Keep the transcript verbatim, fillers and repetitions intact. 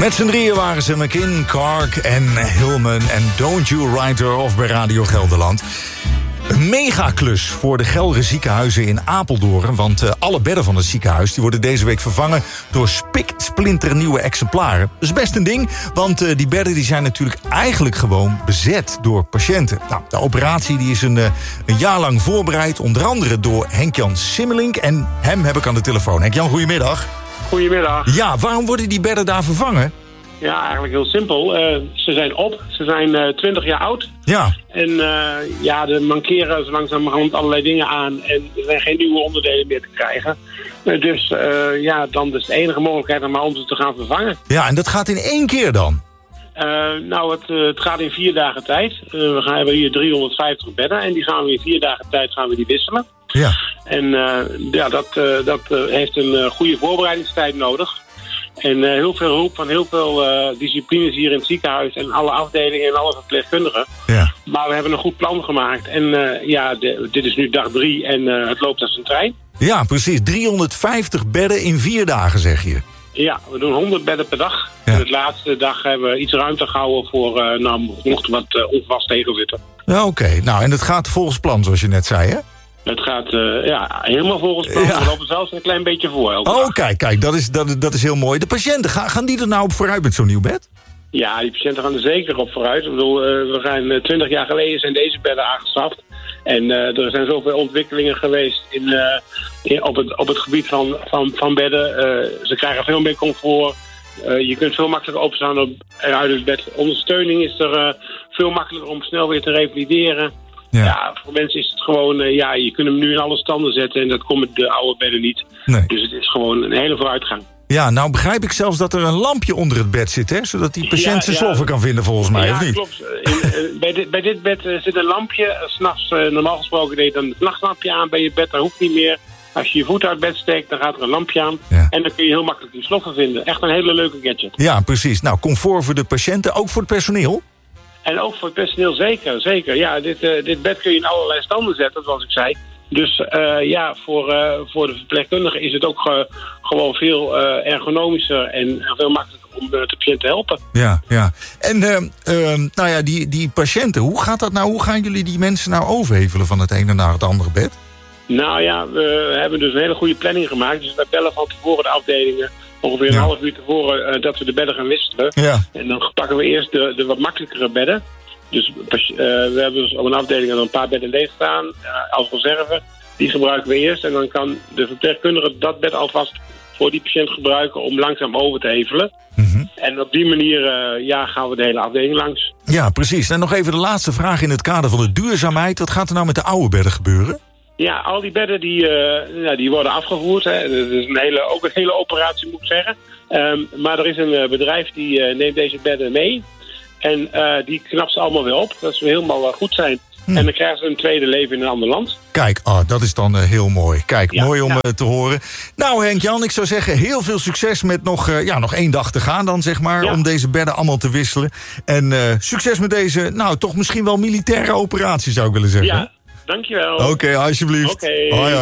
Met z'n drieën waren ze McKin, Clark en Hillman en Don't You Write Her Off bij Radio Gelderland. Een megaklus voor de Gelre ziekenhuizen in Apeldoorn. Want uh, alle bedden van het ziekenhuis die worden deze week vervangen door spiksplinternieuwe exemplaren. Dat is best een ding, want uh, die bedden die zijn natuurlijk eigenlijk gewoon bezet door patiënten. Nou, de operatie die is een, uh, een jaar lang voorbereid, onder andere door Henk-Jan Simmelink. En hem heb ik aan de telefoon. Henk-Jan, goedemiddag. Goedemiddag. Ja, waarom worden die bedden daar vervangen? Ja, eigenlijk heel simpel. Uh, ze zijn op. Ze zijn uh, twintig jaar oud. Ja. En uh, ja, er mankeren zo langzamerhand allerlei dingen aan. En er zijn geen nieuwe onderdelen meer te krijgen. Uh, dus uh, ja, dan is de enige mogelijkheid om om ze te gaan vervangen. Ja, en dat gaat in één keer dan? Uh, nou, het, uh, het gaat in vier dagen tijd. Uh, we gaan, hebben hier driehonderdvijftig bedden. En die gaan we in vier dagen tijd gaan we die wisselen. Ja. En uh, ja, dat, uh, dat uh, heeft een uh, goede voorbereidingstijd nodig. En uh, heel veel hulp van heel veel uh, disciplines hier in het ziekenhuis en alle afdelingen en alle verpleegkundigen. Ja. Maar we hebben een goed plan gemaakt. En uh, ja, de, dit is nu dag drie en uh, het loopt als een trein. Ja, precies. driehonderdvijftig bedden in vier dagen, zeg je. Ja, we doen honderd bedden per dag. Ja. En de laatste dag hebben we iets ruimte gehouden voor, uh, nou, mocht wat uh, onvast tegen zitten. Ja, oké. Okay. Nou, en het gaat volgens plan, zoals je net zei, hè? Het gaat uh, ja, helemaal volgens plan. Ja. We lopen zelfs een klein beetje voor. Oh, kijk, kijk, dat is, dat, dat is heel mooi. De patiënten, gaan, gaan die er nou op vooruit met zo'n nieuw bed? Ja, die patiënten gaan er zeker op vooruit. Ik bedoel, uh, we gaan twintig uh, jaar geleden zijn deze bedden aangeschaft. En uh, er zijn zoveel ontwikkelingen geweest in, uh, in, op, het, op het gebied van, van, van bedden. Uh, ze krijgen veel meer comfort. Uh, je kunt veel makkelijker opstaan op, uh, uit het bed. Ondersteuning is er uh, veel makkelijker om snel weer te revalideren. Ja. ja, voor mensen is het gewoon, uh, ja, je kunt hem nu in alle standen zetten en dat komt met de oude bedden niet. Nee. Dus het is gewoon een hele vooruitgang. Ja, nou begrijp ik zelfs dat er een lampje onder het bed zit, hè? Zodat die patiënt ja, zijn ja. sloffen kan vinden, volgens mij, ja, of niet? Klopt. In, uh, bij, dit, bij dit bed uh, zit een lampje. Uh, 's nachts, uh, normaal gesproken deed je dan het nachtlampje aan bij je bed. Dat hoeft niet meer. Als je je voet uit bed steekt, dan gaat er een lampje aan. Ja. En dan kun je heel makkelijk die sloffen vinden. Echt een hele leuke gadget. Ja, precies. Nou, comfort voor de patiënten, ook voor het personeel? En ook voor het personeel zeker, zeker. Ja, dit, uh, dit bed kun je in allerlei standen zetten, zoals ik zei. Dus uh, ja, voor, uh, voor de verpleegkundige is het ook uh, gewoon veel uh, ergonomischer en veel makkelijker om uh, de patiënt te helpen. Ja, ja. En uh, uh, nou ja, die, die patiënten, hoe gaat dat nou? Hoe gaan jullie die mensen nou overhevelen van het ene naar het andere bed? Nou ja, we hebben dus een hele goede planning gemaakt. Dus we bellen van tevoren de afdelingen ongeveer een ja. half uur tevoren uh, dat we de bedden gaan wisselen. Ja. En dan pakken we eerst de, de wat makkelijkere bedden. Dus uh, we hebben dus op een afdeling er een paar bedden leeg staan uh, als reserve. Die gebruiken we eerst en dan kan de verpleegkundige dat bed alvast voor die patiënt gebruiken om langzaam over te hevelen. Mm-hmm. En op die manier uh, ja, gaan we de hele afdeling langs. Ja, precies. En nog even de laatste vraag in het kader van de duurzaamheid. Wat gaat er nou met de oude bedden gebeuren? Ja, al die bedden die, uh, ja, die worden afgevoerd. Hè. Dat is een hele, ook een hele operatie, moet ik zeggen. Um, maar er is een uh, bedrijf die uh, neemt deze bedden mee. En uh, die knapt ze allemaal weer op. Dat ze helemaal uh, goed zijn. Hm. En dan krijgen ze een tweede leven in een ander land. Kijk, oh, dat is dan uh, heel mooi. Kijk, ja, mooi om ja. uh, te horen. Nou Henk-Jan, ik zou zeggen heel veel succes met nog, uh, ja, nog één dag te gaan dan, zeg maar. Ja. Om deze bedden allemaal te wisselen. En uh, succes met deze, nou toch misschien wel militaire operatie, zou ik willen zeggen. Ja, dankjewel. Oké, okay, alsjeblieft. Oké. Okay. Hoi, hoi.